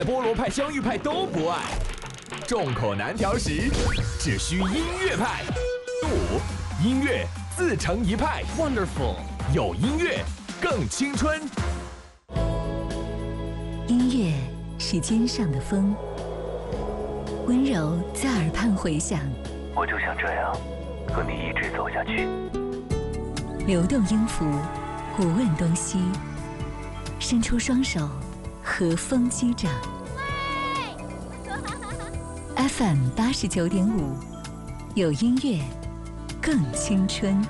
菠萝派、香芋派都不爱，众口难调时，只需音乐派。5音乐自成一派 ，Wonderful， 有音乐更青春。 音乐是肩上的风，温柔在耳畔回响。 我就想这样和你一直走下去。 流动音符，不问东西，伸出双手，和风击掌。FM 89.5，有音乐更青春。